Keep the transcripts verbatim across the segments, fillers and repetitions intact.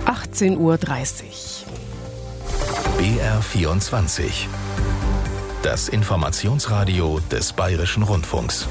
achtzehn Uhr dreißig. B R vierundzwanzig. Das Informationsradio des Bayerischen Rundfunks.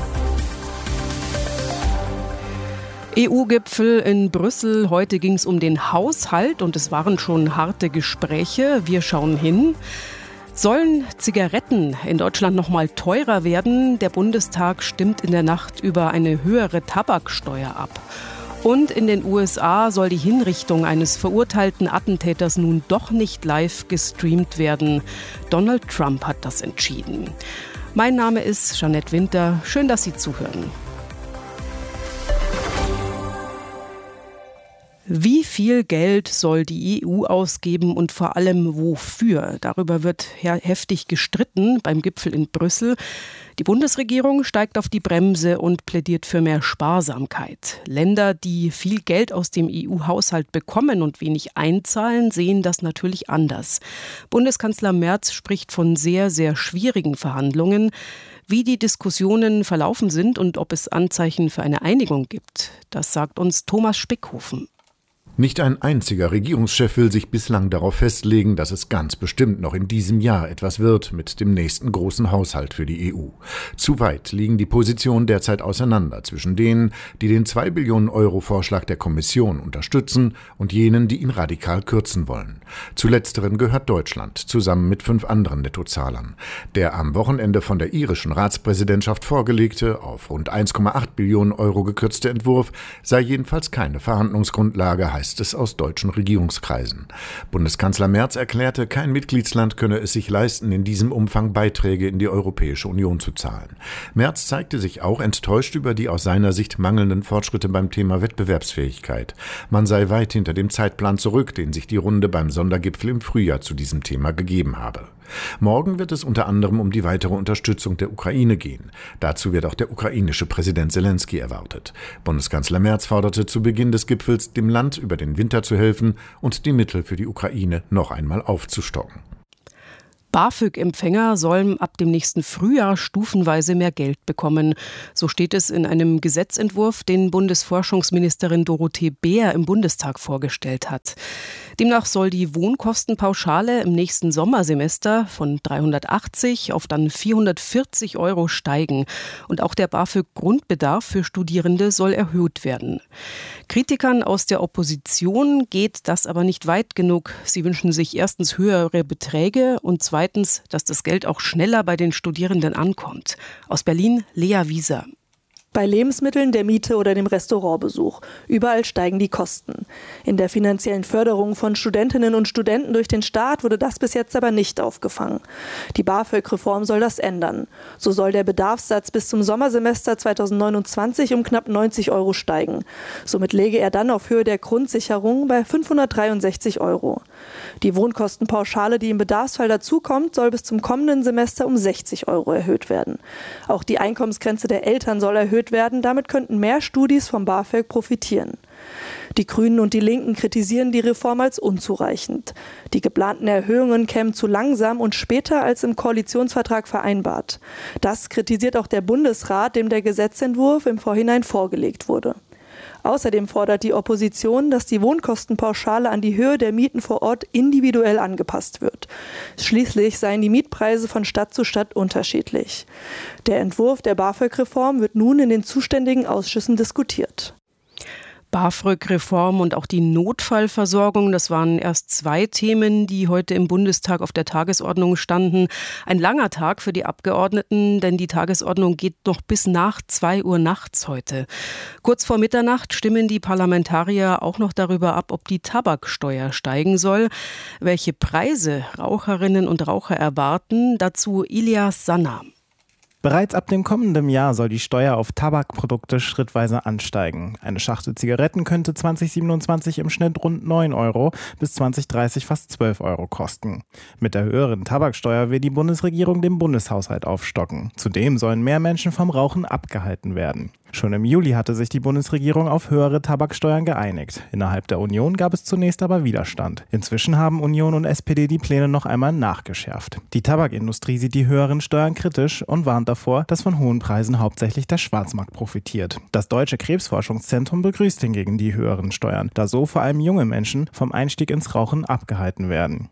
E U-Gipfel in Brüssel. Heute ging es um den Haushalt und es waren schon harte Gespräche. Wir schauen hin. Sollen Zigaretten in Deutschland noch mal teurer werden? Der Bundestag stimmt in der Nacht über eine höhere Tabaksteuer ab. Und in den U S A soll die Hinrichtung eines verurteilten Attentäters nun doch nicht live gestreamt werden. Donald Trump hat das entschieden. Mein Name ist Jeanette Winter. Schön, dass Sie zuhören. Wie viel Geld soll die E U ausgeben und vor allem wofür? Darüber wird heftig gestritten beim Gipfel in Brüssel. Die Bundesregierung steigt auf die Bremse und plädiert für mehr Sparsamkeit. Länder, die viel Geld aus dem E U-Haushalt bekommen und wenig einzahlen, sehen das natürlich anders. Bundeskanzler Merz spricht von sehr, sehr schwierigen Verhandlungen. Wie die Diskussionen verlaufen sind und ob es Anzeichen für eine Einigung gibt, das sagt uns Thomas Spickhofen. Nicht ein einziger Regierungschef will sich bislang darauf festlegen, dass es ganz bestimmt noch in diesem Jahr etwas wird mit dem nächsten großen Haushalt für die E U. Zu weit liegen die Positionen derzeit auseinander zwischen denen, die den zwei Billionen Euro Vorschlag der Kommission unterstützen und jenen, die ihn radikal kürzen wollen. Zu letzteren gehört Deutschland, zusammen mit fünf anderen Nettozahlern. Der am Wochenende von der irischen Ratspräsidentschaft vorgelegte, auf rund eins Komma acht Billionen Euro gekürzte Entwurf sei jedenfalls keine Verhandlungsgrundlage, heißt es aus deutschen Regierungskreisen. Bundeskanzler Merz erklärte, kein Mitgliedsland könne es sich leisten, in diesem Umfang Beiträge in die Europäische Union zu zahlen. Merz zeigte sich auch enttäuscht über die aus seiner Sicht mangelnden Fortschritte beim Thema Wettbewerbsfähigkeit. Man sei weit hinter dem Zeitplan zurück, den sich die Runde beim Sondergipfel im Frühjahr zu diesem Thema gegeben habe. Morgen wird es unter anderem um die weitere Unterstützung der Ukraine gehen. Dazu wird auch der ukrainische Präsident Selenskyj erwartet. Bundeskanzler Merz forderte zu Beginn des Gipfels, dem Land über den Winter zu helfen und die Mittel für die Ukraine noch einmal aufzustocken. BAföG-Empfänger sollen ab dem nächsten Frühjahr stufenweise mehr Geld bekommen. So steht es in einem Gesetzentwurf, den Bundesforschungsministerin Dorothee Beer im Bundestag vorgestellt hat. Demnach soll die Wohnkostenpauschale im nächsten Sommersemester von dreihundertachtzig auf dann vierhundertvierzig Euro steigen. Und auch der BAföG-Grundbedarf für Studierende soll erhöht werden. Kritikern aus der Opposition geht das aber nicht weit genug. Sie wünschen sich erstens höhere Beträge und zweitens, dass das Geld auch schneller bei den Studierenden ankommt. Aus Berlin, Lea Wieser. Bei Lebensmitteln, der Miete oder dem Restaurantbesuch. Überall steigen die Kosten. In der finanziellen Förderung von Studentinnen und Studenten durch den Staat wurde das bis jetzt aber nicht aufgefangen. Die BAföG-Reform soll das ändern. So soll der Bedarfssatz bis zum Sommersemester zweitausendneunundzwanzig um knapp neunzig Euro steigen. Somit läge er dann auf Höhe der Grundsicherung bei fünfhundertdreiundsechzig Euro. Die Wohnkostenpauschale, die im Bedarfsfall dazukommt, soll bis zum kommenden Semester um sechzig Euro erhöht werden. Auch die Einkommensgrenze der Eltern soll erhöht werden. Damit könnten mehr Studis vom BAföG profitieren. Die Grünen und die Linken kritisieren die Reform als unzureichend. Die geplanten Erhöhungen kämen zu langsam und später als im Koalitionsvertrag vereinbart. Das kritisiert auch der Bundesrat, dem der Gesetzentwurf im Vorhinein vorgelegt wurde. Außerdem fordert die Opposition, dass die Wohnkostenpauschale an die Höhe der Mieten vor Ort individuell angepasst wird. Schließlich seien die Mietpreise von Stadt zu Stadt unterschiedlich. Der Entwurf der BAföG-Reform wird nun in den zuständigen Ausschüssen diskutiert. BAföG-Reform und auch die Notfallversorgung, das waren erst zwei Themen, die heute im Bundestag auf der Tagesordnung standen. Ein langer Tag für die Abgeordneten, denn die Tagesordnung geht noch bis nach zwei Uhr nachts heute. Kurz vor Mitternacht stimmen die Parlamentarier auch noch darüber ab, ob die Tabaksteuer steigen soll. Welche Preise Raucherinnen und Raucher erwarten, dazu Ilias Sanna. Bereits ab dem kommenden Jahr soll die Steuer auf Tabakprodukte schrittweise ansteigen. Eine Schachtel Zigaretten könnte zwanzig siebenundzwanzig im Schnitt rund neun Euro, bis zwanzig dreißig fast zwölf Euro kosten. Mit der höheren Tabaksteuer will die Bundesregierung den Bundeshaushalt aufstocken. Zudem sollen mehr Menschen vom Rauchen abgehalten werden. Schon im Juli hatte sich die Bundesregierung auf höhere Tabaksteuern geeinigt. Innerhalb der Union gab es zunächst aber Widerstand. Inzwischen haben Union und S P D die Pläne noch einmal nachgeschärft. Die Tabakindustrie sieht die höheren Steuern kritisch und warnt davor, dass von hohen Preisen hauptsächlich der Schwarzmarkt profitiert. Das Deutsche Krebsforschungszentrum begrüßt hingegen die höheren Steuern, da so vor allem junge Menschen vom Einstieg ins Rauchen abgehalten werden.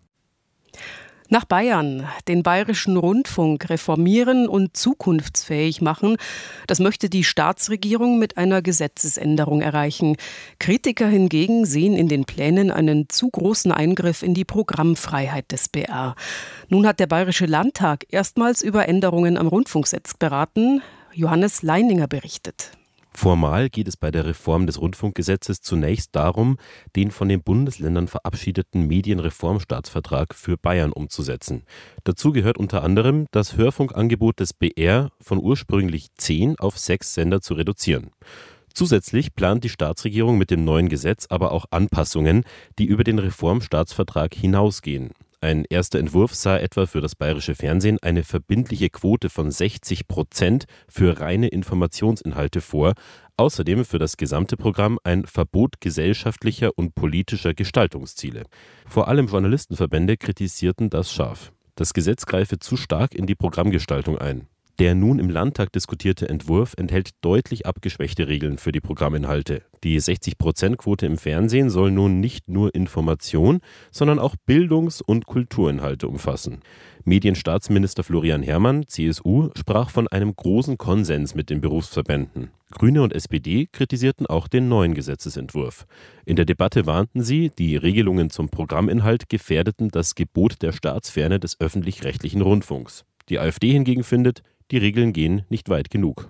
Nach Bayern, den Bayerischen Rundfunk reformieren und zukunftsfähig machen, das möchte die Staatsregierung mit einer Gesetzesänderung erreichen. Kritiker hingegen sehen in den Plänen einen zu großen Eingriff in die Programmfreiheit des B R. Nun hat der Bayerische Landtag erstmals über Änderungen am Rundfunkgesetz beraten. Johannes Leininger berichtet. Formal geht es bei der Reform des Rundfunkgesetzes zunächst darum, den von den Bundesländern verabschiedeten Medienreformstaatsvertrag für Bayern umzusetzen. Dazu gehört unter anderem, das Hörfunkangebot des B R von ursprünglich zehn auf sechs Sender zu reduzieren. Zusätzlich plant die Staatsregierung mit dem neuen Gesetz aber auch Anpassungen, die über den Reformstaatsvertrag hinausgehen. Ein erster Entwurf sah etwa für das bayerische Fernsehen eine verbindliche Quote von sechzig Prozent für reine Informationsinhalte vor, außerdem für das gesamte Programm ein Verbot gesellschaftlicher und politischer Gestaltungsziele. Vor allem Journalistenverbände kritisierten das scharf. Das Gesetz greife zu stark in die Programmgestaltung ein. Der nun im Landtag diskutierte Entwurf enthält deutlich abgeschwächte Regeln für die Programminhalte. Die sechzig Prozent Quote im Fernsehen soll nun nicht nur Information, sondern auch Bildungs- und Kulturinhalte umfassen. Medienstaatsminister Florian Herrmann, C S U, sprach von einem großen Konsens mit den Berufsverbänden. Grüne und S P D kritisierten auch den neuen Gesetzesentwurf. In der Debatte warnten sie, die Regelungen zum Programminhalt gefährdeten das Gebot der Staatsferne des öffentlich-rechtlichen Rundfunks. Die AfD hingegen findet, die Regeln gehen nicht weit genug.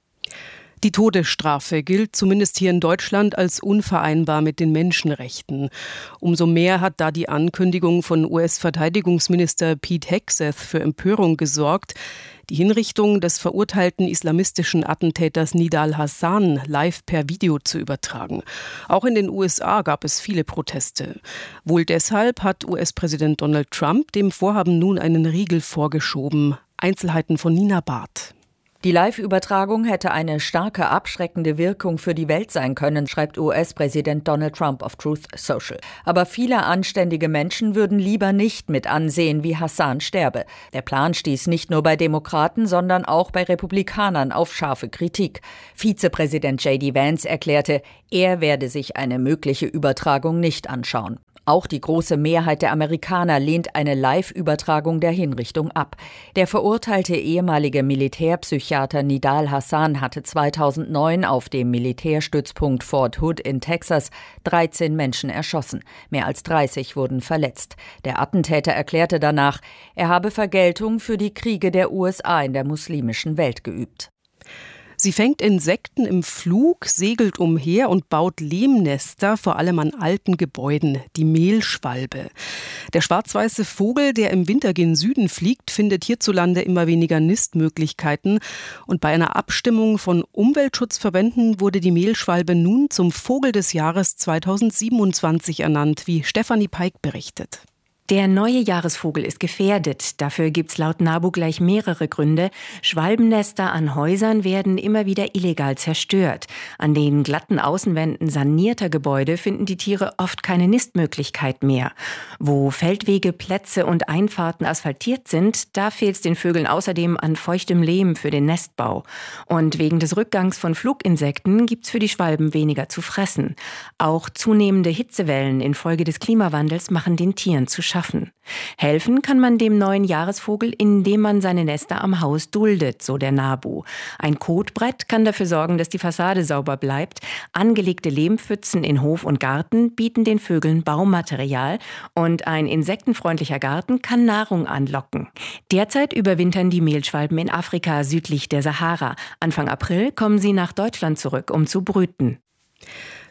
Die Todesstrafe gilt zumindest hier in Deutschland als unvereinbar mit den Menschenrechten. Umso mehr hat da die Ankündigung von U S-Verteidigungsminister Pete Hegseth für Empörung gesorgt, die Hinrichtung des verurteilten islamistischen Attentäters Nidal Hassan live per Video zu übertragen. Auch in den U S A gab es viele Proteste. Wohl deshalb hat U S-Präsident Donald Trump dem Vorhaben nun einen Riegel vorgeschoben. Einzelheiten von Nina Barth. Die Live-Übertragung hätte eine starke abschreckende Wirkung für die Welt sein können, schreibt U S-Präsident Donald Trump auf Truth Social. Aber viele anständige Menschen würden lieber nicht mit ansehen, wie Hassan sterbe. Der Plan stieß nicht nur bei Demokraten, sondern auch bei Republikanern auf scharfe Kritik. Vizepräsident J D Vance erklärte, er werde sich eine mögliche Übertragung nicht anschauen. Auch die große Mehrheit der Amerikaner lehnt eine Live-Übertragung der Hinrichtung ab. Der verurteilte ehemalige Militärpsychiater Nidal Hassan hatte zweitausendneun auf dem Militärstützpunkt Fort Hood in Texas dreizehn Menschen erschossen. Mehr als dreißig wurden verletzt. Der Attentäter erklärte danach, er habe Vergeltung für die Kriege der U S A in der muslimischen Welt geübt. Sie fängt Insekten im Flug, segelt umher und baut Lehmnester, vor allem an alten Gebäuden, die Mehlschwalbe. Der schwarz-weiße Vogel, der im Winter gen Süden fliegt, findet hierzulande immer weniger Nistmöglichkeiten. Und bei einer Abstimmung von Umweltschutzverbänden wurde die Mehlschwalbe nun zum Vogel des Jahres zweitausendsiebenundzwanzig ernannt, wie Stefanie Peik berichtet. Der neue Jahresvogel ist gefährdet. Dafür gibt's laut NABU gleich mehrere Gründe. Schwalbennester an Häusern werden immer wieder illegal zerstört. An den glatten Außenwänden sanierter Gebäude finden die Tiere oft keine Nistmöglichkeit mehr. Wo Feldwege, Plätze und Einfahrten asphaltiert sind, da fehlt's den Vögeln außerdem an feuchtem Lehm für den Nestbau. Und wegen des Rückgangs von Fluginsekten gibt's für die Schwalben weniger zu fressen. Auch zunehmende Hitzewellen infolge des Klimawandels machen den Tieren zu schaffen. Schaffen. Helfen kann man dem neuen Jahresvogel, indem man seine Nester am Haus duldet, so der NABU. Ein Kotbrett kann dafür sorgen, dass die Fassade sauber bleibt. Angelegte Lehmpfützen in Hof und Garten bieten den Vögeln Baumaterial. Und ein insektenfreundlicher Garten kann Nahrung anlocken. Derzeit überwintern die Mehlschwalben in Afrika südlich der Sahara. Anfang April kommen sie nach Deutschland zurück, um zu brüten.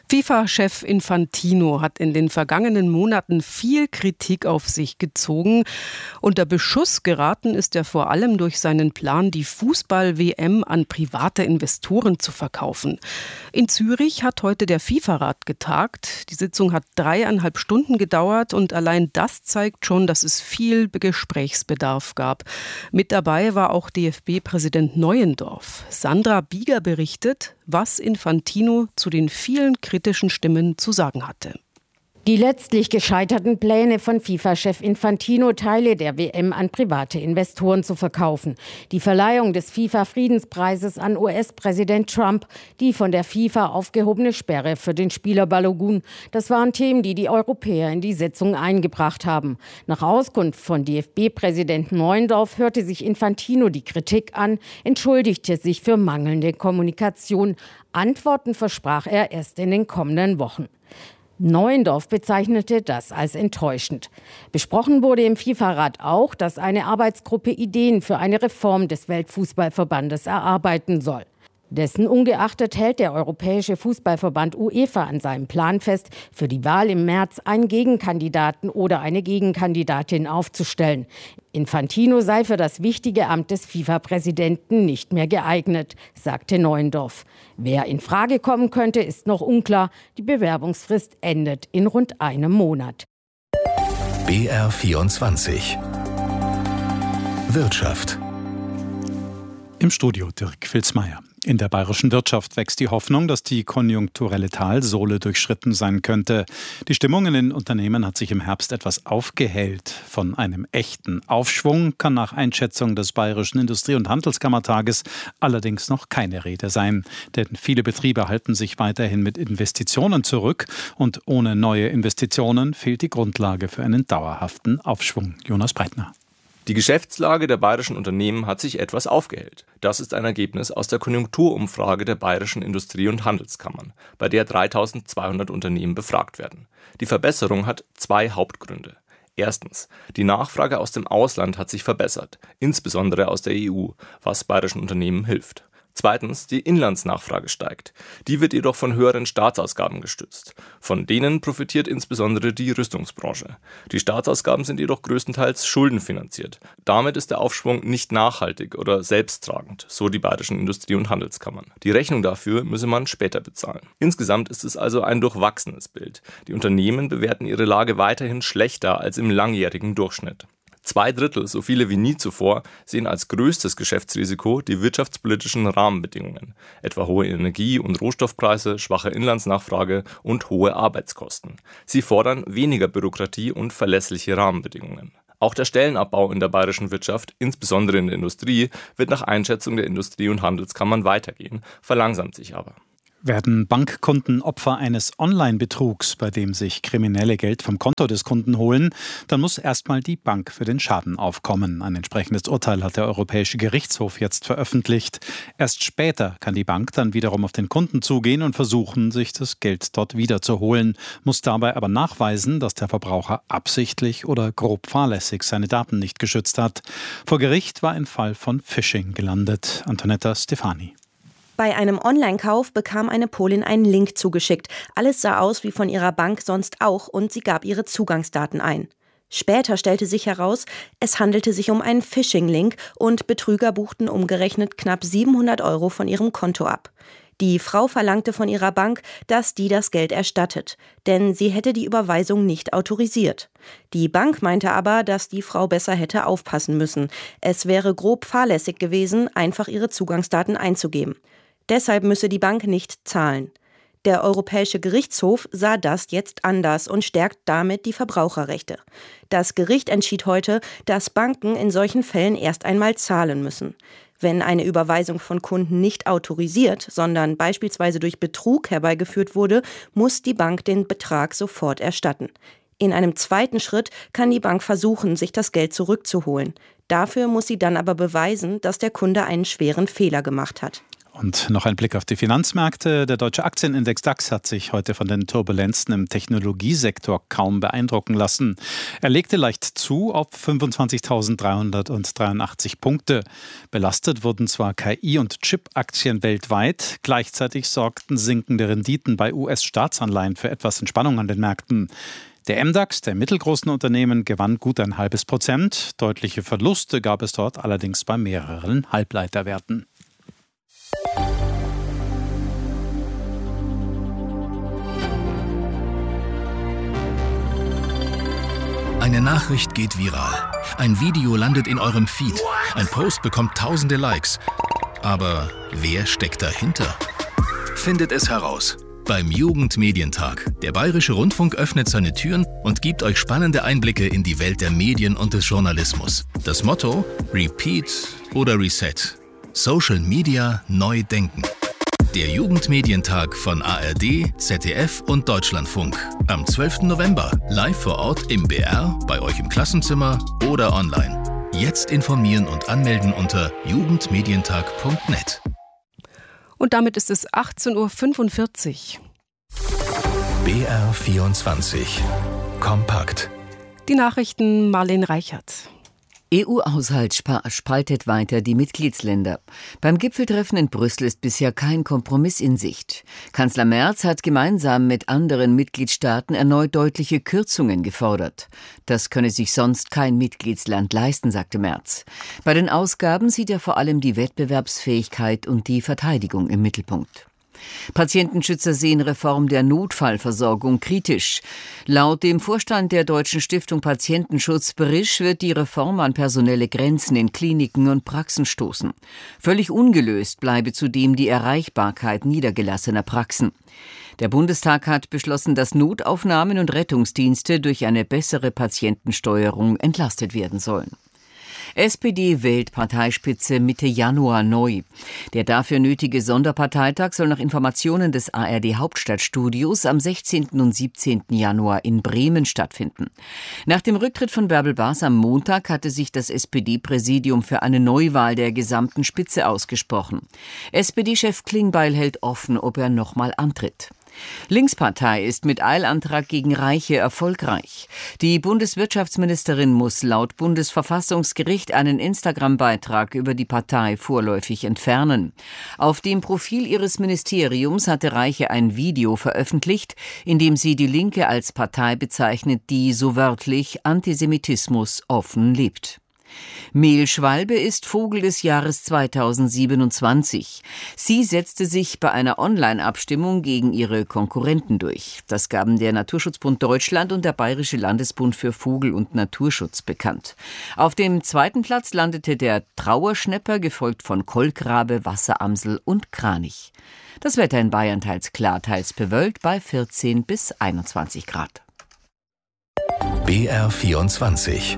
FIFA-Chef Infantino hat in den vergangenen Monaten viel Kritik auf sich gezogen. Unter Beschuss geraten ist er vor allem durch seinen Plan, die Fußball-W M an private Investoren zu verkaufen. In Zürich hat heute der FIFA-Rat getagt. Die Sitzung hat dreieinhalb Stunden gedauert und allein das zeigt schon, dass es viel Gesprächsbedarf gab. Mit dabei war auch D F B-Präsident Neuendorf. Sandra Bieger berichtet, was Infantino zu den vielen kritischen Stimmen zu sagen hatte. Die letztlich gescheiterten Pläne von FIFA-Chef Infantino, Teile der W M an private Investoren zu verkaufen. Die Verleihung des FIFA-Friedenspreises an U S-Präsident Trump, die von der FIFA aufgehobene Sperre für den Spieler Balogun. Das waren Themen, die die Europäer in die Sitzung eingebracht haben. Nach Auskunft von D F B-Präsident Neuendorf hörte sich Infantino die Kritik an, entschuldigte sich für mangelnde Kommunikation. Antworten versprach er erst in den kommenden Wochen. Neuendorf bezeichnete das als enttäuschend. Besprochen wurde im FIFA-Rat auch, dass eine Arbeitsgruppe Ideen für eine Reform des Weltfußballverbandes erarbeiten soll. Dessen ungeachtet hält der Europäische Fußballverband UEFA an seinem Plan fest, für die Wahl im März einen Gegenkandidaten oder eine Gegenkandidatin aufzustellen. Infantino sei für das wichtige Amt des FIFA-Präsidenten nicht mehr geeignet, sagte Neuendorf. Wer in Frage kommen könnte, ist noch unklar. Die Bewerbungsfrist endet in rund einem Monat. B R vierundzwanzig Wirtschaft. Im Studio Dirk Filzmeier. In der bayerischen Wirtschaft wächst die Hoffnung, dass die konjunkturelle Talsohle durchschritten sein könnte. Die Stimmung in den Unternehmen hat sich im Herbst etwas aufgehellt. Von einem echten Aufschwung kann nach Einschätzung des Bayerischen Industrie- und Handelskammertages allerdings noch keine Rede sein. Denn viele Betriebe halten sich weiterhin mit Investitionen zurück und ohne neue Investitionen fehlt die Grundlage für einen dauerhaften Aufschwung. Jonas Breitner. Die Geschäftslage der bayerischen Unternehmen hat sich etwas aufgehellt. Das ist ein Ergebnis aus der Konjunkturumfrage der bayerischen Industrie- und Handelskammern, bei der dreitausendzweihundert Unternehmen befragt werden. Die Verbesserung hat zwei Hauptgründe. Erstens, die Nachfrage aus dem Ausland hat sich verbessert, insbesondere aus der E U, was bayerischen Unternehmen hilft. Zweitens, die Inlandsnachfrage steigt. Die wird jedoch von höheren Staatsausgaben gestützt. Von denen profitiert insbesondere die Rüstungsbranche. Die Staatsausgaben sind jedoch größtenteils schuldenfinanziert. Damit ist der Aufschwung nicht nachhaltig oder selbsttragend, so die bayerischen Industrie- und Handelskammern. Die Rechnung dafür müsse man später bezahlen. Insgesamt ist es also ein durchwachsenes Bild. Die Unternehmen bewerten ihre Lage weiterhin schlechter als im langjährigen Durchschnitt. Zwei Drittel, so viele wie nie zuvor, sehen als größtes Geschäftsrisiko die wirtschaftspolitischen Rahmenbedingungen, etwa hohe Energie- und Rohstoffpreise, schwache Inlandsnachfrage und hohe Arbeitskosten. Sie fordern weniger Bürokratie und verlässliche Rahmenbedingungen. Auch der Stellenabbau in der bayerischen Wirtschaft, insbesondere in der Industrie, wird nach Einschätzung der Industrie- und Handelskammern weitergehen, verlangsamt sich aber. Werden Bankkunden Opfer eines Online-Betrugs, bei dem sich Kriminelle Geld vom Konto des Kunden holen, dann muss erstmal die Bank für den Schaden aufkommen. Ein entsprechendes Urteil hat der Europäische Gerichtshof jetzt veröffentlicht. Erst später kann die Bank dann wiederum auf den Kunden zugehen und versuchen, sich das Geld dort wiederzuholen, muss dabei aber nachweisen, dass der Verbraucher absichtlich oder grob fahrlässig seine Daten nicht geschützt hat. Vor Gericht war ein Fall von Phishing gelandet. Antonetta Stefani. Bei einem Online-Kauf bekam eine Polin einen Link zugeschickt. Alles sah aus wie von ihrer Bank sonst auch und sie gab ihre Zugangsdaten ein. Später stellte sich heraus, es handelte sich um einen Phishing-Link und Betrüger buchten umgerechnet knapp siebenhundert Euro von ihrem Konto ab. Die Frau verlangte von ihrer Bank, dass die das Geld erstattet, denn sie hätte die Überweisung nicht autorisiert. Die Bank meinte aber, dass die Frau besser hätte aufpassen müssen. Es wäre grob fahrlässig gewesen, einfach ihre Zugangsdaten einzugeben. Deshalb müsse die Bank nicht zahlen. Der Europäische Gerichtshof sah das jetzt anders und stärkt damit die Verbraucherrechte. Das Gericht entschied heute, dass Banken in solchen Fällen erst einmal zahlen müssen. Wenn eine Überweisung von Kunden nicht autorisiert, sondern beispielsweise durch Betrug herbeigeführt wurde, muss die Bank den Betrag sofort erstatten. In einem zweiten Schritt kann die Bank versuchen, sich das Geld zurückzuholen. Dafür muss sie dann aber beweisen, dass der Kunde einen schweren Fehler gemacht hat. Und noch ein Blick auf die Finanzmärkte. Der deutsche Aktienindex DAX hat sich heute von den Turbulenzen im Technologiesektor kaum beeindrucken lassen. Er legte leicht zu auf fünfundzwanzigtausenddreihundertdreiundachtzig Punkte. Belastet wurden zwar K I- und Chip-Aktien weltweit, gleichzeitig sorgten sinkende Renditen bei U S-Staatsanleihen für etwas Entspannung an den Märkten. Der M DAX der mittelgroßen Unternehmen gewann gut ein halbes Prozent. Deutliche Verluste gab es dort allerdings bei mehreren Halbleiterwerten. Eine Nachricht geht viral. Ein Video landet in eurem Feed. Ein Post bekommt tausende Likes. Aber wer steckt dahinter? Findet es heraus beim Jugendmedientag. Der Bayerische Rundfunk öffnet seine Türen und gibt euch spannende Einblicke in die Welt der Medien und des Journalismus. Das Motto: Repeat oder Reset. Social Media neu denken. Der Jugendmedientag von A R D, Z D F und Deutschlandfunk. Am zwölften November live vor Ort im B R, bei euch im Klassenzimmer oder online. Jetzt informieren und anmelden unter jugendmedientag punkt net. Und damit ist es achtzehn Uhr fünfundvierzig. B R vierundzwanzig. Kompakt. Die Nachrichten Marlene Reichert. E U-Haushalt spaltet weiter die Mitgliedsländer. Beim Gipfeltreffen in Brüssel ist bisher kein Kompromiss in Sicht. Kanzler Merz hat gemeinsam mit anderen Mitgliedstaaten erneut deutliche Kürzungen gefordert. Das könne sich sonst kein Mitgliedsland leisten, sagte Merz. Bei den Ausgaben sieht er vor allem die Wettbewerbsfähigkeit und die Verteidigung im Mittelpunkt. Patientenschützer sehen Reform der Notfallversorgung kritisch. Laut dem Vorstand der Deutschen Stiftung Patientenschutz Berisch wird die Reform an personelle Grenzen in Kliniken und Praxen stoßen. Völlig ungelöst bleibe zudem die Erreichbarkeit niedergelassener Praxen. Der Bundestag hat beschlossen, dass Notaufnahmen und Rettungsdienste durch eine bessere Patientensteuerung entlastet werden sollen. S P D wählt Parteispitze Mitte Januar neu. Der dafür nötige Sonderparteitag soll nach Informationen des A R D-Hauptstadtstudios am sechzehnten und siebzehnten Januar in Bremen stattfinden. Nach dem Rücktritt von Bärbel Baas am Montag hatte sich das S P D-Präsidium für eine Neuwahl der gesamten Spitze ausgesprochen. S P D-Chef Klingbeil hält offen, ob er nochmal antritt. Linkspartei ist mit Eilantrag gegen Reiche erfolgreich. Die Bundeswirtschaftsministerin muss laut Bundesverfassungsgericht einen Instagram-Beitrag über die Partei vorläufig entfernen. Auf dem Profil ihres Ministeriums hatte Reiche ein Video veröffentlicht, in dem sie die Linke als Partei bezeichnet, die so wörtlich Antisemitismus offen lebt. Mel Schwalbe ist Vogel des Jahres zweitausendsiebenundzwanzig. Sie setzte sich bei einer Online-Abstimmung gegen ihre Konkurrenten durch. Das gaben der Naturschutzbund Deutschland und der Bayerische Landesbund für Vogel- und Naturschutz bekannt. Auf dem zweiten Platz landete der Trauerschnepper, gefolgt von Kolkrabe, Wasseramsel und Kranich. Das Wetter in Bayern teils klar, teils bewölkt bei vierzehn bis einundzwanzig Grad. B R vierundzwanzig.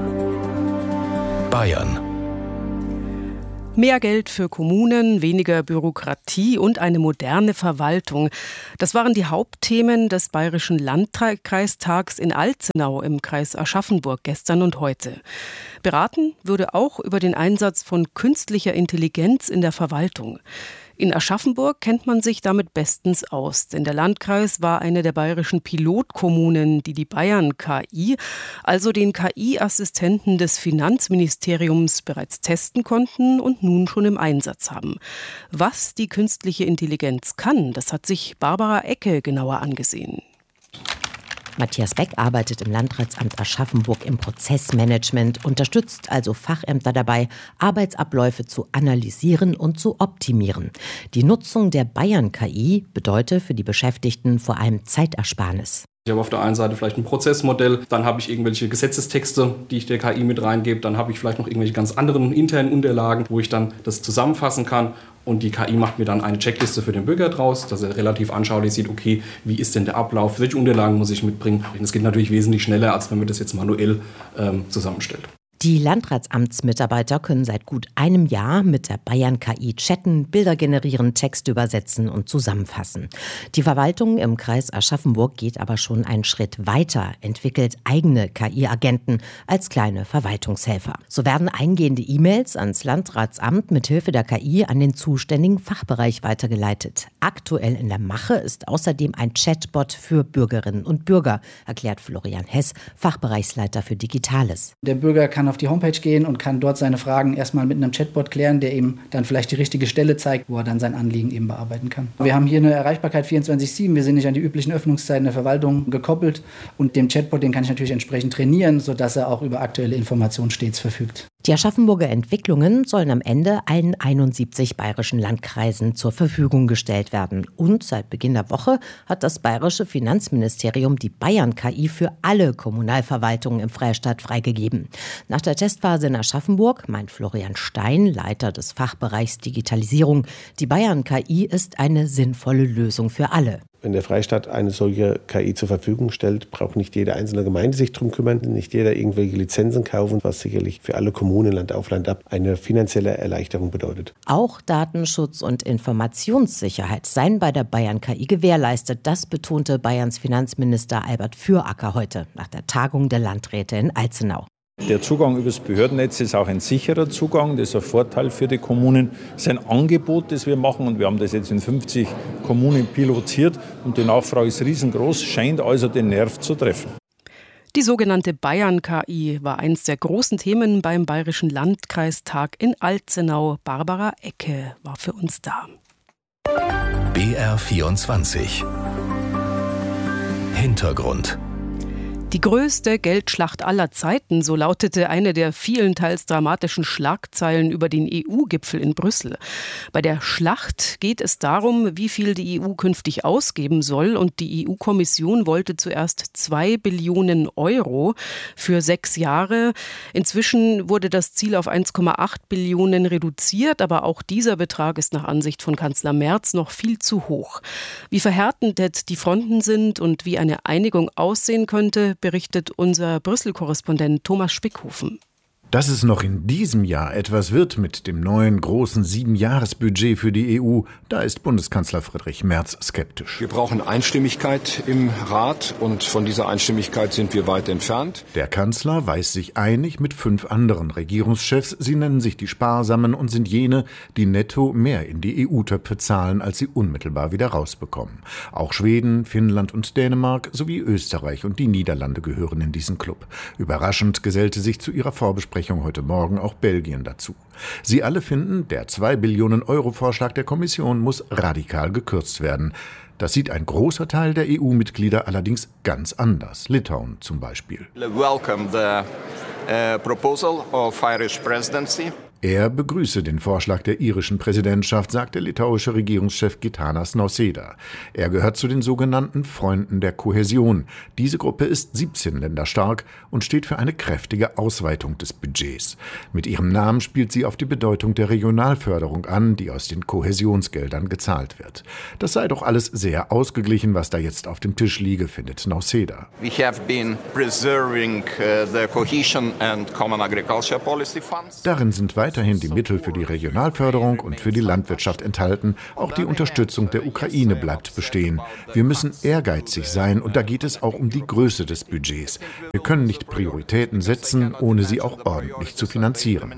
Bayern. Mehr Geld für Kommunen, weniger Bürokratie und eine moderne Verwaltung. Das waren die Hauptthemen des Bayerischen Landkreistags in Alzenau im Kreis Aschaffenburg gestern und heute. Beraten wurde auch über den Einsatz von künstlicher Intelligenz in der Verwaltung. In Aschaffenburg kennt man sich damit bestens aus, denn der Landkreis war eine der bayerischen Pilotkommunen, die die Bayern K I, also den K I-Assistenten des Finanzministeriums, bereits testen konnten und nun schon im Einsatz haben. Was die künstliche Intelligenz kann, das hat sich Barbara Ecke genauer angesehen. Matthias Beck arbeitet im Landratsamt Aschaffenburg im Prozessmanagement, unterstützt also Fachämter dabei, Arbeitsabläufe zu analysieren und zu optimieren. Die Nutzung der Bayern-K I bedeutet für die Beschäftigten vor allem Zeitersparnis. Ich habe auf der einen Seite vielleicht ein Prozessmodell, dann habe ich irgendwelche Gesetzestexte, die ich der K I mit reingebe, dann habe ich vielleicht noch irgendwelche ganz anderen internen Unterlagen, wo ich dann das zusammenfassen kann. Und die K I macht mir dann eine Checkliste für den Bürger draus, dass er relativ anschaulich sieht, okay, wie ist denn der Ablauf, welche Unterlagen muss ich mitbringen. Und es geht natürlich wesentlich schneller, als wenn man das jetzt manuell ähm, zusammenstellt. Die Landratsamtsmitarbeiter können seit gut einem Jahr mit der Bayern-K I chatten, Bilder generieren, Texte übersetzen und zusammenfassen. Die Verwaltung im Kreis Aschaffenburg geht aber schon einen Schritt weiter, entwickelt eigene K I-Agenten als kleine Verwaltungshelfer. So werden eingehende E-Mails ans Landratsamt mit Hilfe der K I an den zuständigen Fachbereich weitergeleitet. Aktuell in der Mache ist außerdem ein Chatbot für Bürgerinnen und Bürger, erklärt Florian Hess, Fachbereichsleiter für Digitales. Der Bürger kann auf die Homepage gehen und kann dort seine Fragen erstmal mit einem Chatbot klären, der ihm dann vielleicht die richtige Stelle zeigt, wo er dann sein Anliegen eben bearbeiten kann. Wir haben hier eine Erreichbarkeit vierundzwanzig sieben, wir sind nicht an die üblichen Öffnungszeiten der Verwaltung gekoppelt und dem Chatbot, den kann ich natürlich entsprechend trainieren, sodass er auch über aktuelle Informationen stets verfügt. Die Aschaffenburger Entwicklungen sollen am Ende allen einundsiebzig bayerischen Landkreisen zur Verfügung gestellt werden. Und seit Beginn der Woche hat das bayerische Finanzministerium die Bayern-K I für alle Kommunalverwaltungen im Freistaat freigegeben. Nach der Testphase in Aschaffenburg meint Florian Stein, Leiter des Fachbereichs Digitalisierung, die Bayern-K I ist eine sinnvolle Lösung für alle. Wenn der Freistaat eine solche K I zur Verfügung stellt, braucht nicht jede einzelne Gemeinde sich drum kümmern, nicht jeder irgendwelche Lizenzen kaufen, was sicherlich für alle Kommunen Land auf Land ab eine finanzielle Erleichterung bedeutet. Auch Datenschutz und Informationssicherheit seien bei der Bayern-K I gewährleistet. Das betonte Bayerns Finanzminister Albert Füracker heute nach der Tagung der Landräte in Alzenau. Der Zugang übers Behördennetz ist auch ein sicherer Zugang. Das ist ein Vorteil für die Kommunen. Das ist ein Angebot, das wir machen. Und wir haben das jetzt in fünfzig Kommunen pilotiert. Und die Nachfrage ist riesengroß, scheint also den Nerv zu treffen. Die sogenannte Bayern-K I war eines der großen Themen beim Bayerischen Landkreistag in Alzenau. Barbara Ecke war für uns da. B R vierundzwanzig Hintergrund. Die größte Geldschlacht aller Zeiten, so lautete eine der vielen teils dramatischen Schlagzeilen über den E U-Gipfel in Brüssel. Bei der Schlacht geht es darum, wie viel die E U künftig ausgeben soll. Und die E U-Kommission wollte zuerst zwei Billionen Euro für sechs Jahre. Inzwischen wurde das Ziel auf eins Komma acht Billionen reduziert. Aber auch dieser Betrag ist nach Ansicht von Kanzler Merz noch viel zu hoch. Wie verhärtend die Fronten sind und wie eine Einigung aussehen könnte, berichtet unser Brüssel-Korrespondent Thomas Spickhofen. Dass es noch in diesem Jahr etwas wird mit dem neuen großen Siebenjahresbudget für die E U, da ist Bundeskanzler Friedrich Merz skeptisch. Wir brauchen Einstimmigkeit im Rat und von dieser Einstimmigkeit sind wir weit entfernt. Der Kanzler weiß sich einig mit fünf anderen Regierungschefs. Sie nennen sich die Sparsamen und sind jene, die netto mehr in die E U-Töpfe zahlen, als sie unmittelbar wieder rausbekommen. Auch Schweden, Finnland und Dänemark sowie Österreich und die Niederlande gehören in diesen Club. Überraschend gesellte sich zu ihrer Vorbesprechung heute Morgen auch Belgien dazu. Sie alle finden, der zwei Billionen Euro Vorschlag der Kommission muss radikal gekürzt werden. Das sieht ein großer Teil der E U-Mitglieder allerdings ganz anders. Litauen zum Beispiel. Welcome the uh, proposal of Irish presidency. Er begrüße den Vorschlag der irischen Präsidentschaft, sagt der litauische Regierungschef Gitanas Nausėda. Er gehört zu den sogenannten Freunden der Kohäsion. Diese Gruppe ist siebzehn Länder stark und steht für eine kräftige Ausweitung des Budgets. Mit ihrem Namen spielt sie auf die Bedeutung der Regionalförderung an, die aus den Kohäsionsgeldern gezahlt wird. Das sei doch alles sehr ausgeglichen, was da jetzt auf dem Tisch liege, findet Nausėda. We have been preserving uh, the cohesion and common agriculture policy funds. Darin sind weiter weiterhin die Mittel für die Regionalförderung und für die Landwirtschaft enthalten. Auch die Unterstützung der Ukraine bleibt bestehen. Wir müssen ehrgeizig sein und da geht es auch um die Größe des Budgets. Wir können nicht Prioritäten setzen, ohne sie auch ordentlich zu finanzieren.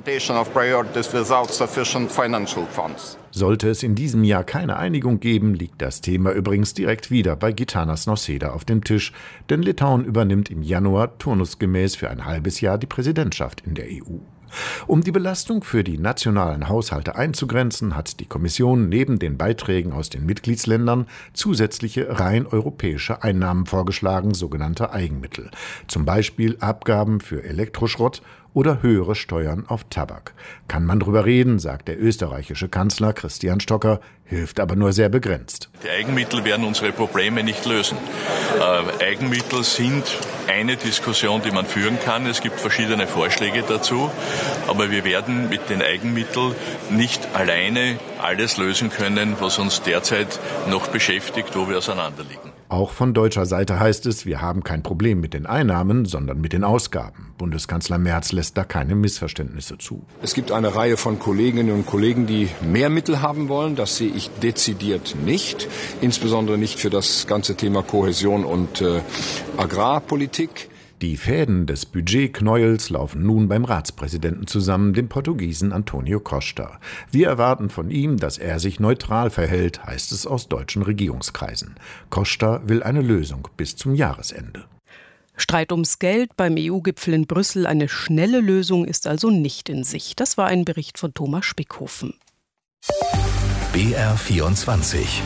Sollte es in diesem Jahr keine Einigung geben, liegt das Thema übrigens direkt wieder bei Gitanas Nausėda auf dem Tisch. Denn Litauen übernimmt im Januar turnusgemäß für ein halbes Jahr die Präsidentschaft in der E U. Um die Belastung für die nationalen Haushalte einzugrenzen, hat die Kommission neben den Beiträgen aus den Mitgliedsländern zusätzliche rein europäische Einnahmen vorgeschlagen, sogenannte Eigenmittel. Zum Beispiel Abgaben für Elektroschrott oder höhere Steuern auf Tabak. Kann man drüber reden, sagt der österreichische Kanzler Christian Stocker, hilft aber nur sehr begrenzt. Die Eigenmittel werden unsere Probleme nicht lösen. Äh, Eigenmittel sind eine Diskussion, die man führen kann. Es gibt verschiedene Vorschläge dazu, aber wir werden mit den Eigenmitteln nicht alleine alles lösen können, was uns derzeit noch beschäftigt, wo wir auseinanderliegen. Auch von deutscher Seite heißt es, wir haben kein Problem mit den Einnahmen, sondern mit den Ausgaben. Bundeskanzler Merz lässt da keine Missverständnisse zu. Es gibt eine Reihe von Kolleginnen und Kollegen, die mehr Mittel haben wollen. Das sehe ich dezidiert nicht. Insbesondere nicht für das ganze Thema Kohäsion und äh, Agrarpolitik. Die Fäden des Budgetknäuels laufen nun beim Ratspräsidenten zusammen, dem Portugiesen Antonio Costa. Wir erwarten von ihm, dass er sich neutral verhält, heißt es aus deutschen Regierungskreisen. Costa will eine Lösung bis zum Jahresende. Streit ums Geld beim E U-Gipfel in Brüssel. Eine schnelle Lösung ist also nicht in Sicht. Das war ein Bericht von Thomas Spickhofen. B R vierundzwanzig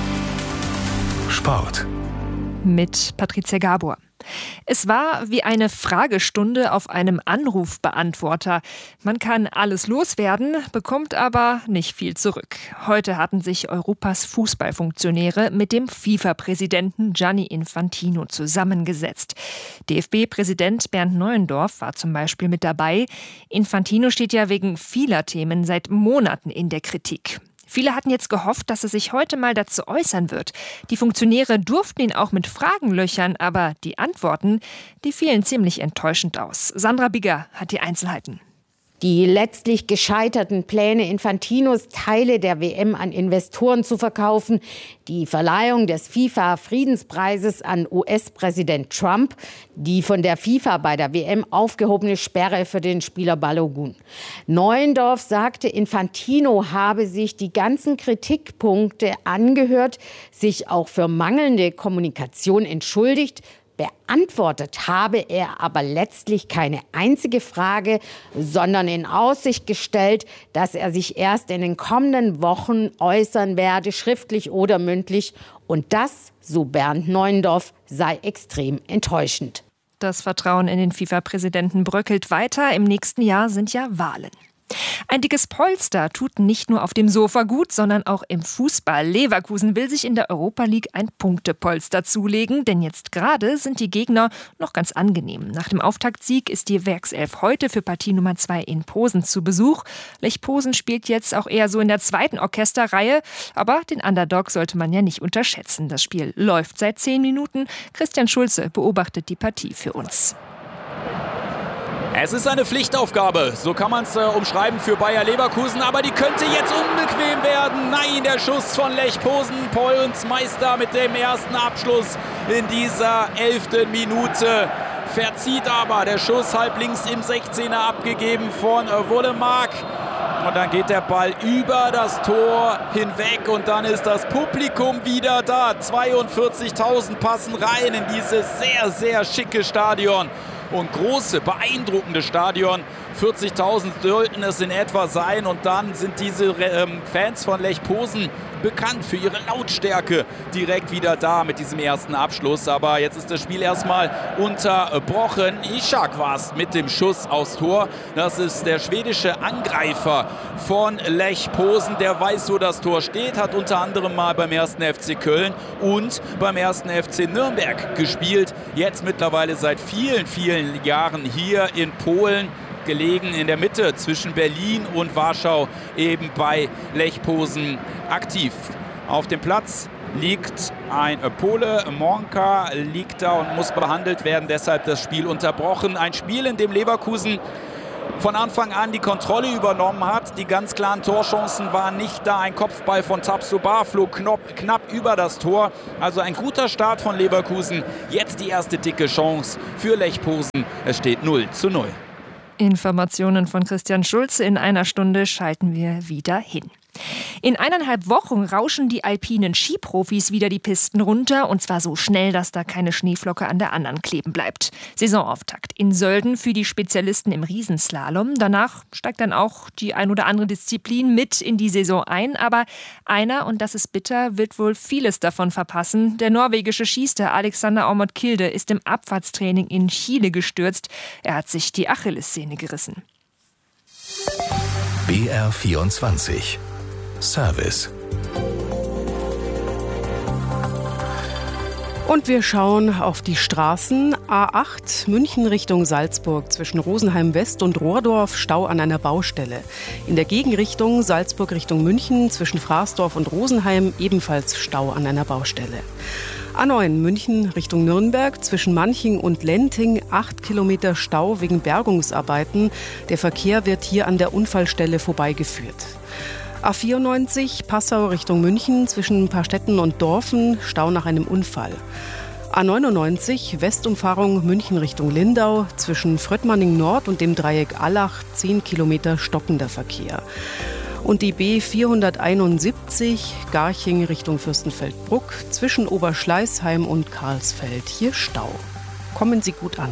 Sport mit Patricia Gabor. Es war wie eine Fragestunde auf einem Anrufbeantworter. Man kann alles loswerden, bekommt aber nicht viel zurück. Heute hatten sich Europas Fußballfunktionäre mit dem FIFA-Präsidenten Gianni Infantino zusammengesetzt. D F B-Präsident Bernd Neuendorf war zum Beispiel mit dabei. Infantino steht ja wegen vieler Themen seit Monaten in der Kritik. Viele hatten jetzt gehofft, dass er sich heute mal dazu äußern wird. Die Funktionäre durften ihn auch mit Fragen löchern, aber die Antworten, die fielen ziemlich enttäuschend aus. Sandra Bigger hat die Einzelheiten. Die letztlich gescheiterten Pläne Infantinos, Teile der W M an Investoren zu verkaufen, die Verleihung des FIFA-Friedenspreises an U S-Präsident Trump, die von der FIFA bei der W M aufgehobene Sperre für den Spieler Balogun. Neuendorf sagte, Infantino habe sich die ganzen Kritikpunkte angehört, sich auch für mangelnde Kommunikation entschuldigt. Beantwortet habe er aber letztlich keine einzige Frage, sondern in Aussicht gestellt, dass er sich erst in den kommenden Wochen äußern werde, schriftlich oder mündlich. Und das, so Bernd Neuendorf, sei extrem enttäuschend. Das Vertrauen in den FIFA-Präsidenten bröckelt weiter. Im nächsten Jahr sind ja Wahlen. Ein dickes Polster tut nicht nur auf dem Sofa gut, sondern auch im Fußball. Leverkusen will sich in der Europa League ein Punktepolster zulegen, denn jetzt gerade sind die Gegner noch ganz angenehm. Nach dem Auftaktsieg ist die Werkself heute für Partie Nummer zwei in Posen zu Besuch. Lech Posen spielt jetzt auch eher so in der zweiten Orchesterreihe, aber den Underdog sollte man ja nicht unterschätzen. Das Spiel läuft seit zehn Minuten. Christian Schulze beobachtet die Partie für uns. Es ist eine Pflichtaufgabe, so kann man es äh, umschreiben für Bayer Leverkusen, aber die könnte jetzt unbequem werden. Nein, der Schuss von Lech Posen, Polens Meister mit dem ersten Abschluss in dieser elften Minute. Verzieht aber, der Schuss halb links im sechzehner abgegeben von äh, Woolemark. Und dann geht der Ball über das Tor hinweg und dann ist das Publikum wieder da. zweiundvierzigtausend passen rein in dieses sehr, sehr schicke Stadion. Und große, beeindruckende Stadion. vierzigtausend sollten es in etwa sein. Und dann sind diese ähm, Fans von Lech Posen bekannt für ihre Lautstärke direkt wieder da mit diesem ersten Abschluss. Aber jetzt ist das Spiel erstmal unterbrochen. Ishak war es mit dem Schuss aufs Tor. Das ist der schwedische Angreifer von Lech Posen. Der weiß, wo das Tor steht, hat unter anderem mal beim ersten F C Köln und beim ersten F C Nürnberg gespielt. Jetzt mittlerweile seit vielen, vielen Jahren hier in Polen, gelegen in der Mitte zwischen Berlin und Warschau, eben bei Lech Posen aktiv. Auf dem Platz liegt ein Pole, Monka liegt da und muss behandelt werden, deshalb das Spiel unterbrochen. Ein Spiel, in dem Leverkusen von Anfang an die Kontrolle übernommen hat. Die ganz klaren Torchancen waren nicht da. Ein Kopfball von Tabsoba flog knapp, knapp über das Tor. Also ein guter Start von Leverkusen. Jetzt die erste dicke Chance für Lech Posen. Es steht null zu null. Informationen von Christian Schulze. In einer Stunde schalten wir wieder hin. In eineinhalb Wochen rauschen die alpinen Skiprofis wieder die Pisten runter, und zwar so schnell, dass da keine Schneeflocke an der anderen kleben bleibt. Saisonauftakt in Sölden für die Spezialisten im Riesenslalom. Danach steigt dann auch die ein oder andere Disziplin mit in die Saison ein. Aber einer, und das ist bitter, wird wohl vieles davon verpassen. Der norwegische Skistar Alexander Aamodt Kilde ist im Abfahrtstraining in Chile gestürzt. Er hat sich die Achillessehne gerissen. B R vierundzwanzig Service. Und wir schauen auf die Straßen. A acht, München Richtung Salzburg, zwischen Rosenheim West und Rohrdorf, Stau an einer Baustelle. In der Gegenrichtung Salzburg Richtung München, zwischen Fraßdorf und Rosenheim, ebenfalls Stau an einer Baustelle. A neun, München Richtung Nürnberg, zwischen Manching und Lenting, acht Kilometer Stau wegen Bergungsarbeiten. Der Verkehr wird hier an der Unfallstelle vorbeigeführt. A vierundneunzig, Passau Richtung München, zwischen Paarstetten und Dorfen, Stau nach einem Unfall. A neunundneunzig, Westumfahrung München Richtung Lindau, zwischen Fröttmanning Nord und dem Dreieck Allach, zehn Kilometer stockender Verkehr. Und die B vierhunderteinundsiebzig, Garching Richtung Fürstenfeldbruck, zwischen Oberschleißheim und Karlsfeld, hier Stau. Kommen Sie gut an.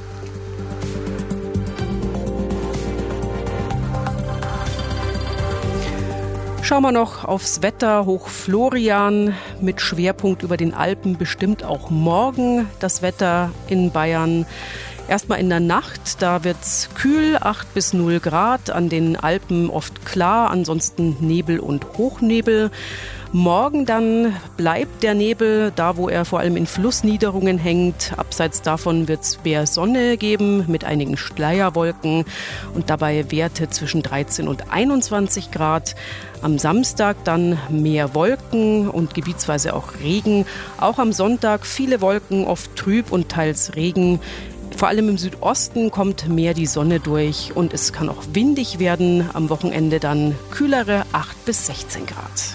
Schauen wir noch aufs Wetter. Hoch Florian mit Schwerpunkt über den Alpen bestimmt auch morgen das Wetter in Bayern. Erstmal in der Nacht, da wird es kühl, acht bis null Grad, an den Alpen oft klar, ansonsten Nebel und Hochnebel. Morgen dann bleibt der Nebel da, wo er vor allem in Flussniederungen hängt. Abseits davon wird es mehr Sonne geben mit einigen Schleierwolken und dabei Werte zwischen dreizehn und einundzwanzig Grad. Am Samstag dann mehr Wolken und gebietsweise auch Regen. Auch am Sonntag viele Wolken, oft trüb und teils Regen. Vor allem im Südosten kommt mehr die Sonne durch und es kann auch windig werden. Am Wochenende dann kühlere acht bis sechzehn Grad.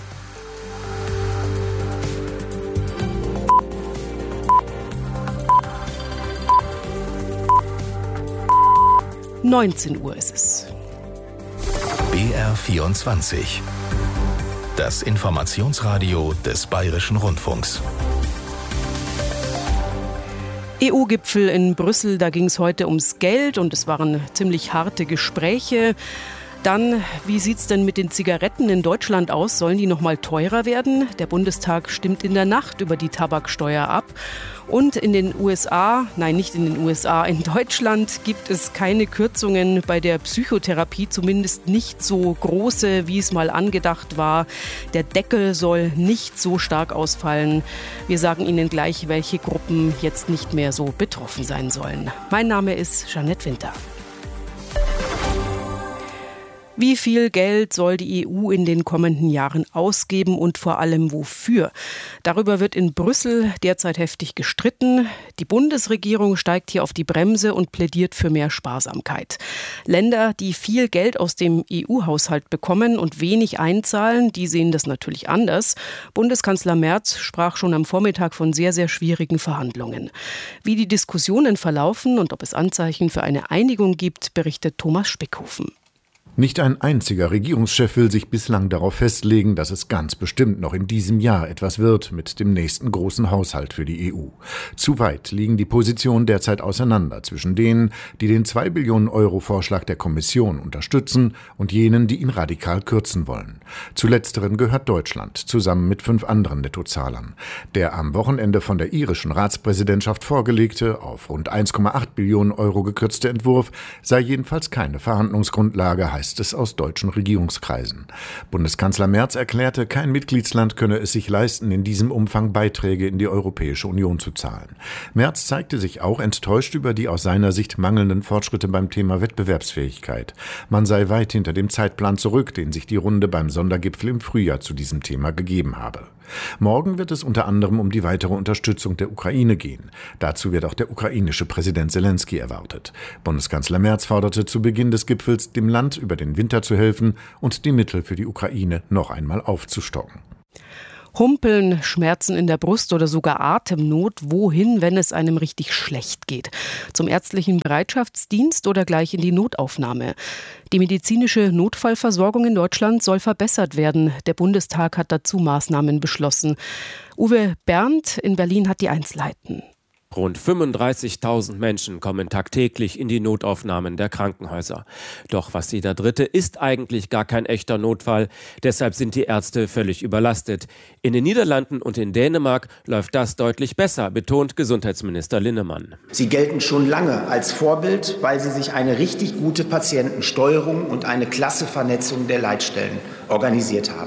neunzehn Uhr ist es. B R vierundzwanzig. Das Informationsradio des Bayerischen Rundfunks. E U-Gipfel in Brüssel, da ging es heute ums Geld und es waren ziemlich harte Gespräche. Dann, wie sieht es denn mit den Zigaretten in Deutschland aus? Sollen die noch mal teurer werden? Der Bundestag stimmt in der Nacht über die Tabaksteuer ab. Und in den U S A, nein, nicht in den U S A, in Deutschland gibt es keine Kürzungen bei der Psychotherapie, zumindest nicht so große, wie es mal angedacht war. Der Deckel soll nicht so stark ausfallen. Wir sagen Ihnen gleich, welche Gruppen jetzt nicht mehr so betroffen sein sollen. Mein Name ist Jeanette Winter. Wie viel Geld soll die E U in den kommenden Jahren ausgeben und vor allem wofür? Darüber wird in Brüssel derzeit heftig gestritten. Die Bundesregierung steigt hier auf die Bremse und plädiert für mehr Sparsamkeit. Länder, die viel Geld aus dem E U-Haushalt bekommen und wenig einzahlen, die sehen das natürlich anders. Bundeskanzler Merz sprach schon am Vormittag von sehr, sehr schwierigen Verhandlungen. Wie die Diskussionen verlaufen und ob es Anzeichen für eine Einigung gibt, berichtet Thomas Spickhofen. Nicht ein einziger Regierungschef will sich bislang darauf festlegen, dass es ganz bestimmt noch in diesem Jahr etwas wird mit dem nächsten großen Haushalt für die E U. Zu weit liegen die Positionen derzeit auseinander zwischen denen, die den zwei Billionen Euro Vorschlag der Kommission unterstützen und jenen, die ihn radikal kürzen wollen. Zu letzteren gehört Deutschland, zusammen mit fünf anderen Nettozahlern. Der am Wochenende von der irischen Ratspräsidentschaft vorgelegte, auf rund eins Komma acht Billionen Euro gekürzte Entwurf sei jedenfalls keine Verhandlungsgrundlage, heißt es aus deutschen Regierungskreisen. Bundeskanzler Merz erklärte, kein Mitgliedsland könne es sich leisten, in diesem Umfang Beiträge in die Europäische Union zu zahlen. Merz zeigte sich auch enttäuscht über die aus seiner Sicht mangelnden Fortschritte beim Thema Wettbewerbsfähigkeit. Man sei weit hinter dem Zeitplan zurück, den sich die Runde beim Sondergipfel im Frühjahr zu diesem Thema gegeben habe. Morgen wird es unter anderem um die weitere Unterstützung der Ukraine gehen. Dazu wird auch der ukrainische Präsident Zelensky erwartet. Bundeskanzler Merz forderte zu Beginn des Gipfels, dem Land über den Winter zu helfen und die Mittel für die Ukraine noch einmal aufzustocken. Humpeln, Schmerzen in der Brust oder sogar Atemnot. Wohin, wenn es einem richtig schlecht geht? Zum ärztlichen Bereitschaftsdienst oder gleich in die Notaufnahme? Die medizinische Notfallversorgung in Deutschland soll verbessert werden. Der Bundestag hat dazu Maßnahmen beschlossen. Uwe Berndt in Berlin hat die Einzelheiten. Rund fünfunddreißigtausend Menschen kommen tagtäglich in die Notaufnahmen der Krankenhäuser. Doch was jeder Dritte ist eigentlich gar kein echter Notfall. Deshalb sind die Ärzte völlig überlastet. In den Niederlanden und in Dänemark läuft das deutlich besser, betont Gesundheitsminister Linnemann. Sie gelten schon lange als Vorbild, weil sie sich eine richtig gute Patientensteuerung und eine klasse Vernetzung der Leitstellen organisiert haben.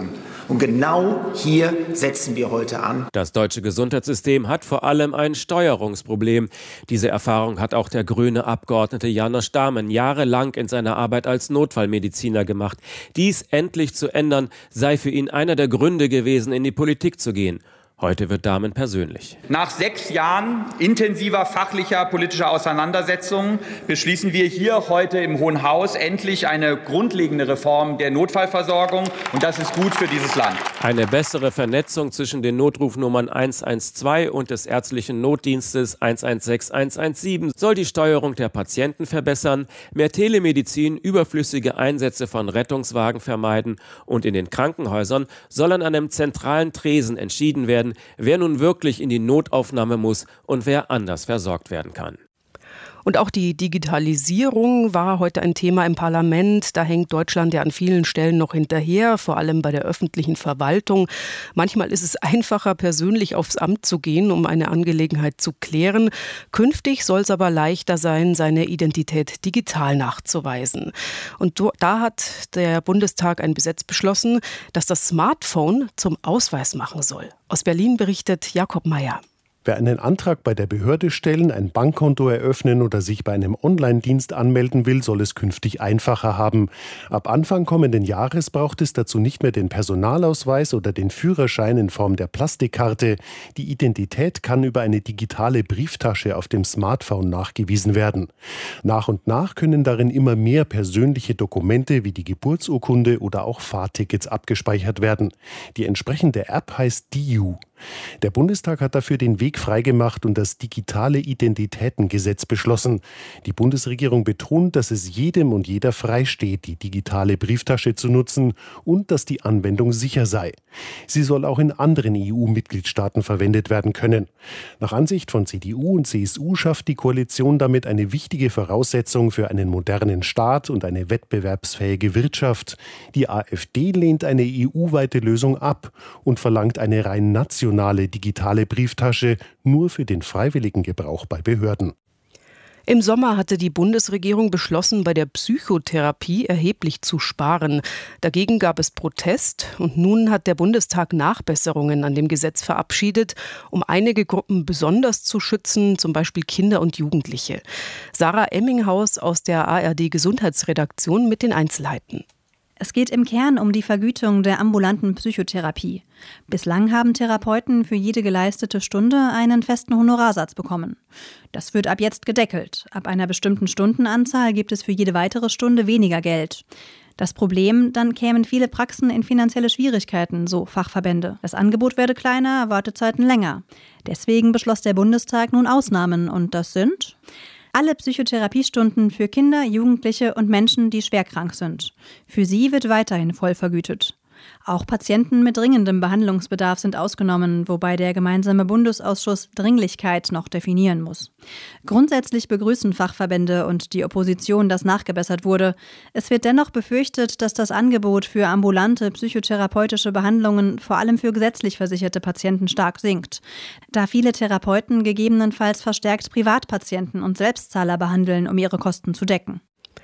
Und genau hier setzen wir heute an. Das deutsche Gesundheitssystem hat vor allem ein Steuerungsproblem. Diese Erfahrung hat auch der grüne Abgeordnete János Dahmen jahrelang in seiner Arbeit als Notfallmediziner gemacht. Dies endlich zu ändern, sei für ihn einer der Gründe gewesen, in die Politik zu gehen. Heute wird Dahmen persönlich. Nach sechs Jahren intensiver fachlicher politischer Auseinandersetzungen beschließen wir hier heute im Hohen Haus endlich eine grundlegende Reform der Notfallversorgung. Und das ist gut für dieses Land. Eine bessere Vernetzung zwischen den Notrufnummern eins eins zwei und des ärztlichen Notdienstes eins eins sechs eins eins sieben soll die Steuerung der Patienten verbessern, mehr Telemedizin, überflüssige Einsätze von Rettungswagen vermeiden und in den Krankenhäusern soll an einem zentralen Tresen entschieden werden, wer nun wirklich in die Notaufnahme muss und wer anders versorgt werden kann. Und auch die Digitalisierung war heute ein Thema im Parlament. Da hängt Deutschland ja an vielen Stellen noch hinterher, vor allem bei der öffentlichen Verwaltung. Manchmal ist es einfacher, persönlich aufs Amt zu gehen, um eine Angelegenheit zu klären. Künftig soll es aber leichter sein, seine Identität digital nachzuweisen. Und da hat der Bundestag ein Gesetz beschlossen, das das Smartphone zum Ausweis machen soll. Aus Berlin berichtet Jakob Mayer. Wer einen Antrag bei der Behörde stellen, ein Bankkonto eröffnen oder sich bei einem Online-Dienst anmelden will, soll es künftig einfacher haben. Ab Anfang kommenden Jahres braucht es dazu nicht mehr den Personalausweis oder den Führerschein in Form der Plastikkarte. Die Identität kann über eine digitale Brieftasche auf dem Smartphone nachgewiesen werden. Nach und nach können darin immer mehr persönliche Dokumente wie die Geburtsurkunde oder auch Fahrtickets abgespeichert werden. Die entsprechende App heißt D I U. Der Bundestag hat dafür den Weg freigemacht und das digitale Identitätengesetz beschlossen. Die Bundesregierung betont, dass es jedem und jeder freisteht, die digitale Brieftasche zu nutzen und dass die Anwendung sicher sei. Sie soll auch in anderen E U-Mitgliedstaaten verwendet werden können. Nach Ansicht von C D U und C S U schafft die Koalition damit eine wichtige Voraussetzung für einen modernen Staat und eine wettbewerbsfähige Wirtschaft. Die AfD lehnt eine E U-weite Lösung ab und verlangt eine rein nationale digitale Brieftasche nur für den freiwilligen Gebrauch bei Behörden. Im Sommer hatte die Bundesregierung beschlossen, bei der Psychotherapie erheblich zu sparen. Dagegen gab es Protest und nun hat der Bundestag Nachbesserungen an dem Gesetz verabschiedet, um einige Gruppen besonders zu schützen, zum Beispiel Kinder und Jugendliche. Sarah Emminghaus aus der A R D-Gesundheitsredaktion mit den Einzelheiten. Es geht im Kern um die Vergütung der ambulanten Psychotherapie. Bislang haben Therapeuten für jede geleistete Stunde einen festen Honorarsatz bekommen. Das wird ab jetzt gedeckelt. Ab einer bestimmten Stundenanzahl gibt es für jede weitere Stunde weniger Geld. Das Problem, dann kämen viele Praxen in finanzielle Schwierigkeiten, so Fachverbände. Das Angebot werde kleiner, Wartezeiten länger. Deswegen beschloss der Bundestag nun Ausnahmen und das sind alle Psychotherapiestunden für Kinder, Jugendliche und Menschen, die schwerkrank sind. Für sie wird weiterhin voll vergütet. Auch Patienten mit dringendem Behandlungsbedarf sind ausgenommen, wobei der gemeinsame Bundesausschuss Dringlichkeit noch definieren muss. Grundsätzlich begrüßen Fachverbände und die Opposition, dass nachgebessert wurde. Es wird dennoch befürchtet, dass das Angebot für ambulante psychotherapeutische Behandlungen vor allem für gesetzlich versicherte Patienten stark sinkt, da viele Therapeuten gegebenenfalls verstärkt Privatpatienten und Selbstzahler behandeln, um ihre Kosten zu decken.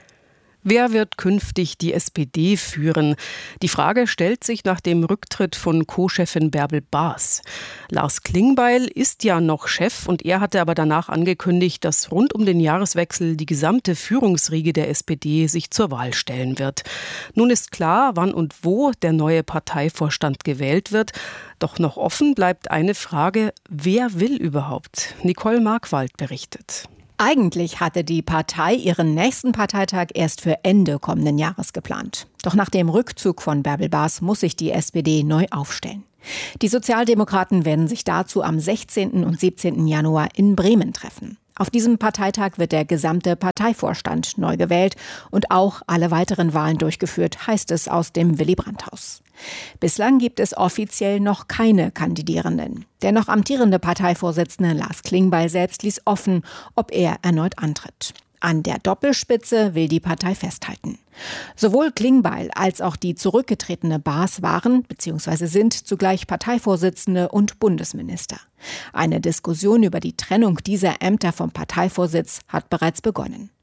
Wer wird künftig die S P D führen? Die Frage stellt sich nach dem Rücktritt von Co-Chefin Bärbel Baas. Lars Klingbeil ist ja noch Chef und er hatte aber danach angekündigt, dass rund um den Jahreswechsel die gesamte Führungsriege der S P D sich zur Wahl stellen wird. Nun ist klar, wann und wo der neue Parteivorstand gewählt wird. Doch noch offen bleibt eine Frage, wer will überhaupt? Nicole Markwald berichtet. Eigentlich hatte die Partei ihren nächsten Parteitag erst für Ende kommenden Jahres geplant. Doch nach dem Rückzug von Bärbel Baas muss sich die S P D neu aufstellen. Die Sozialdemokraten werden sich dazu am sechzehnten und siebzehnten Januar in Bremen treffen. Auf diesem Parteitag wird der gesamte Parteivorstand neu gewählt und auch alle weiteren Wahlen durchgeführt, heißt es aus dem Willy-Brandt-Haus. Bislang gibt es offiziell noch keine Kandidierenden. Der noch amtierende Parteivorsitzende Lars Klingbeil selbst ließ offen, ob er erneut antritt. An der Doppelspitze will die Partei festhalten. Sowohl Klingbeil als auch die zurückgetretene Baas waren bzw. sind zugleich Parteivorsitzende und Bundesminister. Eine Diskussion über die Trennung dieser Ämter vom Parteivorsitz hat bereits begonnen.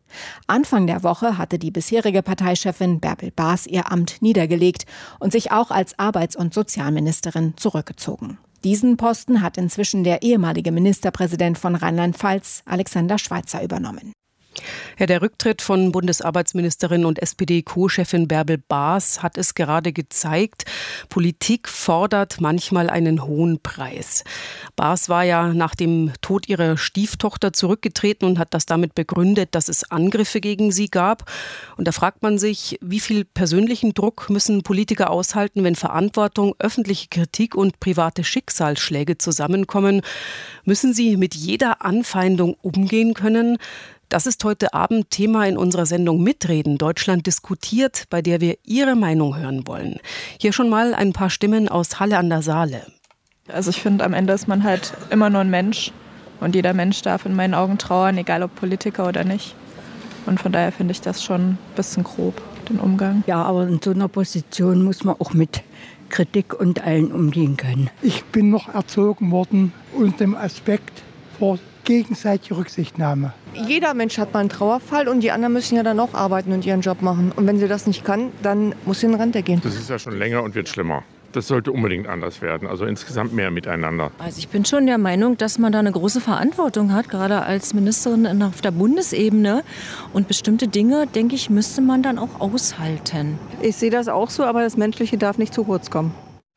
Anfang der Woche hatte die bisherige Parteichefin Bärbel Baas ihr Amt niedergelegt und sich auch als Arbeits- und Sozialministerin zurückgezogen. Diesen Posten hat inzwischen der ehemalige Ministerpräsident von Rheinland-Pfalz, Alexander Schweitzer, übernommen. Ja, der Rücktritt von Bundesarbeitsministerin und S P D-Co-Chefin Bärbel Baas hat es gerade gezeigt. Politik fordert manchmal einen hohen Preis. Baas war ja nach dem Tod ihrer Stieftochter zurückgetreten und hat das damit begründet, dass es Angriffe gegen sie gab. Und da fragt man sich, wie viel persönlichen Druck müssen Politiker aushalten, wenn Verantwortung, öffentliche Kritik und private Schicksalsschläge zusammenkommen? Müssen sie mit jeder Anfeindung umgehen können? Das ist heute Abend Thema in unserer Sendung Mitreden, Deutschland diskutiert, bei der wir Ihre Meinung hören wollen. Hier schon mal ein paar Stimmen aus Halle an der Saale. Also ich finde, am Ende ist man halt immer nur ein Mensch und jeder Mensch darf in meinen Augen trauern, egal ob Politiker oder nicht. Und von daher finde ich das schon ein bisschen grob, den Umgang. Ja, aber in so einer Position muss man auch mit Kritik und allen umgehen können. Ich bin noch erzogen worden unter dem Aspekt vor gegenseitige Rücksichtnahme. Jeder Mensch hat mal einen Trauerfall und die anderen müssen ja dann auch arbeiten und ihren Job machen. Und wenn sie das nicht kann, dann muss sie in Rente gehen. Das ist ja schon länger und wird schlimmer. Das sollte unbedingt anders werden, also insgesamt mehr miteinander. Also ich bin schon der Meinung, dass man da eine große Verantwortung hat, gerade als Ministerin auf der Bundesebene. Und bestimmte Dinge, denke ich, müsste man dann auch aushalten. Ich sehe das auch so, aber das Menschliche darf nicht zu kurz kommen.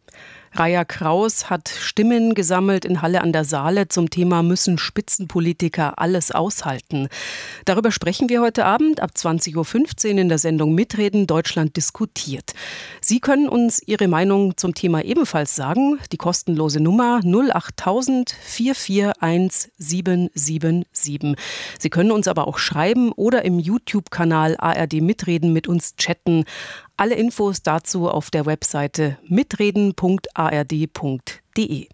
Raja Kraus hat Stimmen gesammelt in Halle an der Saale zum Thema Müssen Spitzenpolitiker alles aushalten? Darüber sprechen wir heute Abend ab zwanzig Uhr fünfzehn in der Sendung Mitreden, Deutschland diskutiert. Sie können uns Ihre Meinung zum Thema ebenfalls sagen. Die kostenlose Nummer null achttausend vier vier eins sieben sieben sieben. Sie können uns aber auch schreiben oder im YouTube-Kanal A R D Mitreden mit uns chatten. Alle Infos dazu auf der Webseite mitreden punkt a r d punkt d e.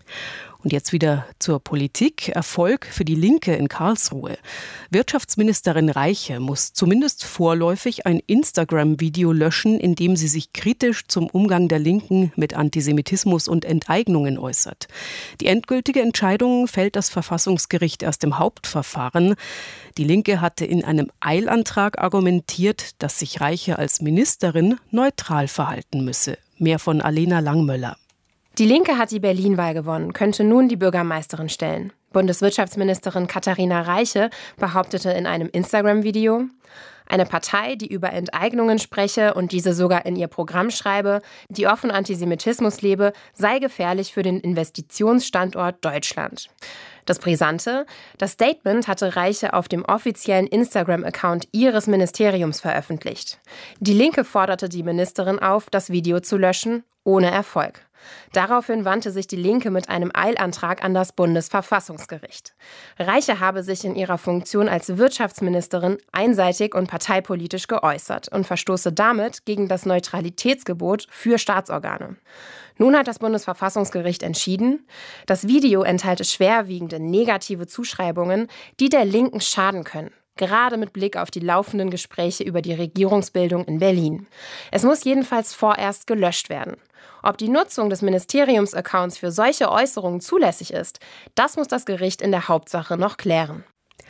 Und jetzt wieder zur Politik. Erfolg für die Linke in Karlsruhe. Wirtschaftsministerin Reiche muss zumindest vorläufig ein Instagram-Video löschen, in dem sie sich kritisch zum Umgang der Linken mit Antisemitismus und Enteignungen äußert. Die endgültige Entscheidung fällt das Verfassungsgericht erst im Hauptverfahren. Die Linke hatte in einem Eilantrag argumentiert, dass sich Reiche als Ministerin neutral verhalten müsse. Mehr von Alena Langmöller. Die Linke hat die Berlin-Wahl gewonnen, könnte nun die Bürgermeisterin stellen. Bundeswirtschaftsministerin Katharina Reiche behauptete in einem Instagram-Video, eine Partei, die über Enteignungen spreche und diese sogar in ihr Programm schreibe, die offen Antisemitismus lebe, sei gefährlich für den Investitionsstandort Deutschland. Das Brisante: Das Statement hatte Reiche auf dem offiziellen Instagram-Account ihres Ministeriums veröffentlicht. Die Linke forderte die Ministerin auf, das Video zu löschen, ohne Erfolg. Daraufhin wandte sich die Linke mit einem Eilantrag an das Bundesverfassungsgericht. Reiche habe sich in ihrer Funktion als Wirtschaftsministerin einseitig und parteipolitisch geäußert und verstoße damit gegen das Neutralitätsgebot für Staatsorgane. Nun hat das Bundesverfassungsgericht entschieden, das Video enthalte schwerwiegende negative Zuschreibungen, die der Linken schaden können. Gerade mit Blick auf die laufenden Gespräche über die Regierungsbildung in Berlin. Es muss jedenfalls vorerst gelöscht werden. Ob die Nutzung des Ministeriumsaccounts für solche Äußerungen zulässig ist, das muss das Gericht in der Hauptsache noch klären.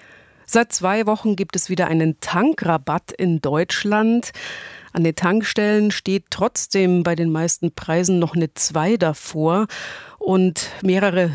Seit zwei Wochen gibt es wieder einen Tankrabatt in Deutschland. An den Tankstellen steht trotzdem bei den meisten Preisen noch eine zwei davor. Und mehrere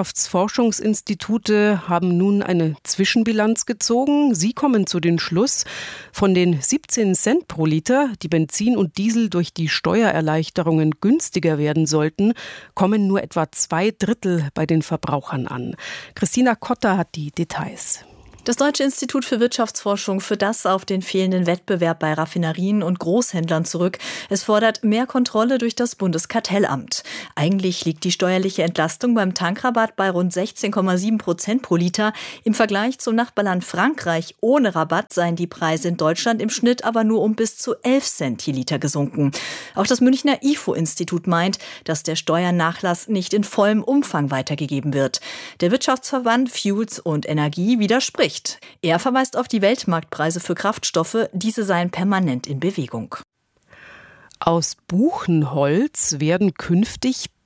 Wirtschaftsforschungsinstitute haben nun eine Zwischenbilanz gezogen. Sie kommen zu dem Schluss, von den siebzehn Cent pro Liter, die Benzin und Diesel durch die Steuererleichterungen günstiger werden sollten, kommen nur etwa zwei Drittel bei den Verbrauchern an. Christina Kotter hat die Details. Das Deutsche Institut für Wirtschaftsforschung führt das auf den fehlenden Wettbewerb bei Raffinerien und Großhändlern zurück. Es fordert mehr Kontrolle durch das Bundeskartellamt. Eigentlich liegt die steuerliche Entlastung beim Tankrabatt bei rund sechzehn Komma sieben Prozent pro Liter. Im Vergleich zum Nachbarland Frankreich ohne Rabatt seien die Preise in Deutschland im Schnitt aber nur um bis zu elf Cent je Liter gesunken. Auch das Münchner I F O-Institut meint, dass der Steuernachlass nicht in vollem Umfang weitergegeben wird. Der Wirtschaftsverband Fuels und Energie widerspricht. Er verweist auf die Weltmarktpreise für Kraftstoffe, diese seien permanent in Bewegung. Aus Buchenholz werden künftig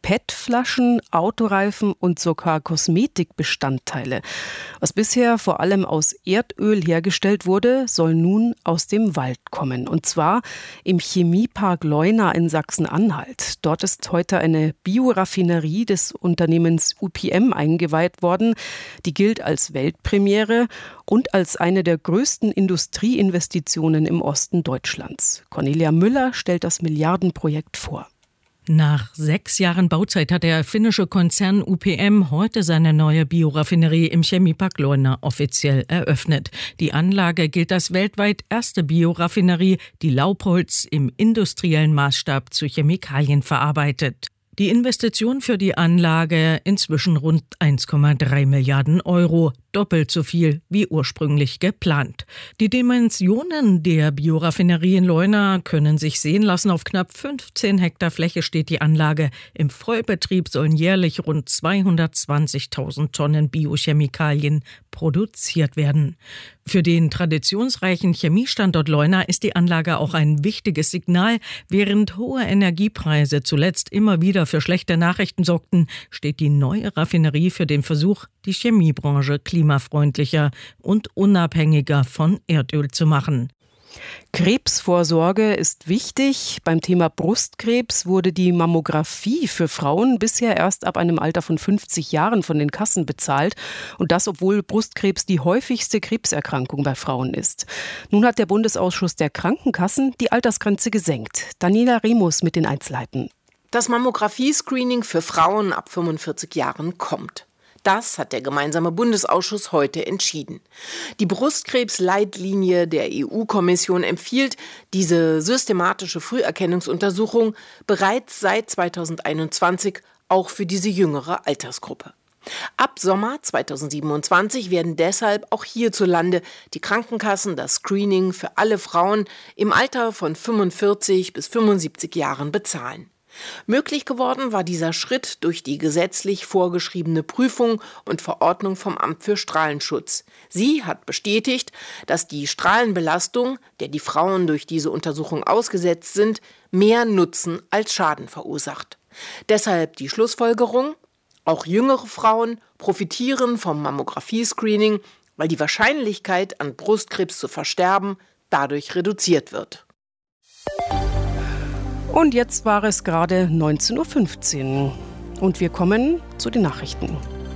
P E T-Flaschen, Autoreifen und sogar Kosmetikbestandteile. Was bisher vor allem aus Erdöl hergestellt wurde, soll nun aus dem Wald kommen. Und zwar im Chemiepark Leuna in Sachsen-Anhalt. Dort ist heute eine Bioraffinerie des Unternehmens U P M eingeweiht worden. Die gilt als Weltpremiere und als eine der größten Industrieinvestitionen im Osten Deutschlands. Cornelia Müller stellt das Milliardenprojekt vor. Nach sechs Jahren Bauzeit hat der finnische Konzern U P M heute seine neue Bioraffinerie im Chemiepark Leuna offiziell eröffnet. Die Anlage gilt als weltweit erste Bioraffinerie, die Laubholz im industriellen Maßstab zu Chemikalien verarbeitet. Die Investition für die Anlage inzwischen rund eins Komma drei Milliarden Euro, doppelt so viel wie ursprünglich geplant. Die Dimensionen der Bioraffinerie in Leuna können sich sehen lassen. Auf knapp fünfzehn Hektar Fläche steht die Anlage. Im Vollbetrieb sollen jährlich rund zweihundertzwanzigtausend Tonnen Biochemikalien produziert werden. Für den traditionsreichen Chemiestandort Leuna ist die Anlage auch ein wichtiges Signal. Während hohe Energiepreise zuletzt immer wieder für schlechte Nachrichten sorgten, steht die neue Raffinerie für den Versuch, die Chemiebranche klimafreundlicher und unabhängiger von Erdöl zu machen. Krebsvorsorge ist wichtig. Beim Thema Brustkrebs wurde die Mammographie für Frauen bisher erst ab einem Alter von fünfzig Jahren von den Kassen bezahlt. Und das, obwohl Brustkrebs die häufigste Krebserkrankung bei Frauen ist. Nun hat der Bundesausschuss der Krankenkassen die Altersgrenze gesenkt. Daniela Remus mit den Einzelheiten. Das Mammographie-Screening für Frauen ab fünfundvierzig Jahren kommt. Das hat der gemeinsame Bundesausschuss heute entschieden. Die Brustkrebsleitlinie der E U-Kommission empfiehlt diese systematische Früherkennungsuntersuchung bereits seit zweitausendeinundzwanzig auch für diese jüngere Altersgruppe. Ab Sommer zweitausendsiebenundzwanzig werden deshalb auch hierzulande die Krankenkassen das Screening für alle Frauen im Alter von fünfundvierzig bis fünfundsiebzig Jahren bezahlen. Möglich geworden war dieser Schritt durch die gesetzlich vorgeschriebene Prüfung und Verordnung vom Amt für Strahlenschutz. Sie hat bestätigt, dass die Strahlenbelastung, der die Frauen durch diese Untersuchung ausgesetzt sind, mehr Nutzen als Schaden verursacht. Deshalb die Schlussfolgerung: Auch jüngere Frauen profitieren vom Mammographie-Screening, weil die Wahrscheinlichkeit, an Brustkrebs zu versterben, dadurch reduziert wird. Und jetzt war es gerade neunzehn Uhr fünfzehn und wir kommen zu den Nachrichten.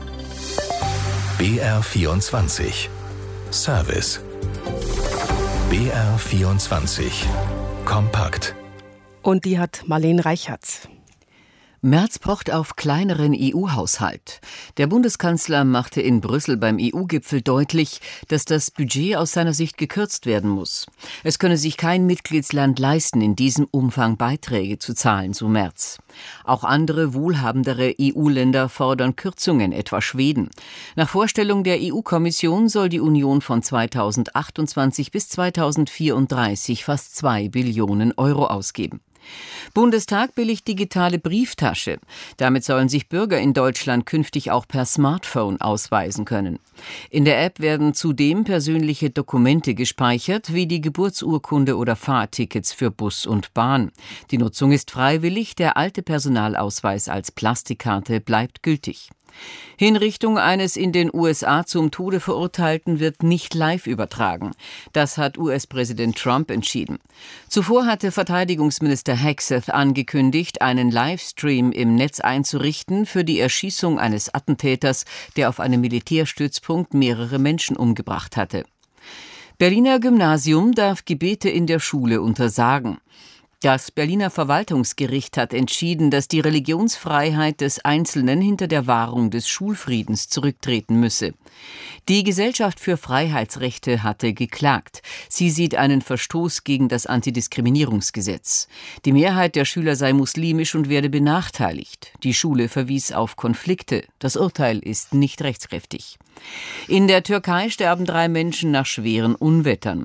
B R vierundzwanzig Service. B R vierundzwanzig Kompakt. Und die hat Marlene Reichert. Merz pocht auf kleineren E U-Haushalt. Der Bundeskanzler machte in Brüssel beim E U-Gipfel deutlich, dass das Budget aus seiner Sicht gekürzt werden muss. Es könne sich kein Mitgliedsland leisten, in diesem Umfang Beiträge zu zahlen, so Merz. Auch andere wohlhabendere E U-Länder fordern Kürzungen, etwa Schweden. Nach Vorstellung der E U-Kommission soll die Union von zweitausendachtundzwanzig bis zweitausendvierunddreißig fast zwei Billionen Euro ausgeben. Bundestag billigt digitale Brieftasche. Damit sollen sich Bürger in Deutschland künftig auch per Smartphone ausweisen können. In der App werden zudem persönliche Dokumente gespeichert, wie die Geburtsurkunde oder Fahrtickets für Bus und Bahn. Die Nutzung ist freiwillig, der alte Personalausweis als Plastikkarte bleibt gültig. Hinrichtung eines in den U S A zum Tode Verurteilten wird nicht live übertragen. Das hat U S-Präsident Trump entschieden. Zuvor hatte Verteidigungsminister Hegseth angekündigt, einen Livestream im Netz einzurichten für die Erschießung eines Attentäters, der auf einem Militärstützpunkt mehrere Menschen umgebracht hatte. Berliner Gymnasium darf Gebete in der Schule untersagen. Das Berliner Verwaltungsgericht hat entschieden, dass die Religionsfreiheit des Einzelnen hinter der Wahrung des Schulfriedens zurücktreten müsse. Die Gesellschaft für Freiheitsrechte hatte geklagt. Sie sieht einen Verstoß gegen das Antidiskriminierungsgesetz. Die Mehrheit der Schüler sei muslimisch und werde benachteiligt. Die Schule verwies auf Konflikte. Das Urteil ist nicht rechtskräftig. In der Türkei sterben drei Menschen nach schweren Unwettern.